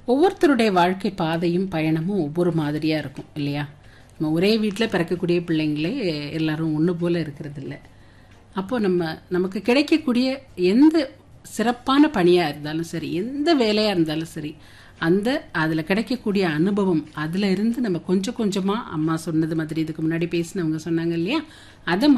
ஒவ்வொருத்தருடைய வாழ்க்கை பாதையும் பயணமும் ஒவ்வொரு மாதிரியா இருக்கும் இல்லையா? நம்ம ஒரே வீட்டில் பிறக்கக்கூடிய பிள்ளைங்களே எல்லாரும் ஒன்று போல இருக்கிறது இல்லை. அப்போ நமக்கு கிடைக்கக்கூடிய எந்த சிறப்பான பணியாக இருந்தாலும் சரி, எந்த வேலையாக இருந்தாலும் சரி, அதில் கிடைக்கக்கூடிய அனுபவம், அதில் இருந்து நம்ம கொஞ்சம் கொஞ்சமாக அம்மா சொன்னது மாதிரி இதுக்கு முன்னாடி பேசினவங்க சொன்னாங்க இல்லையா, அதை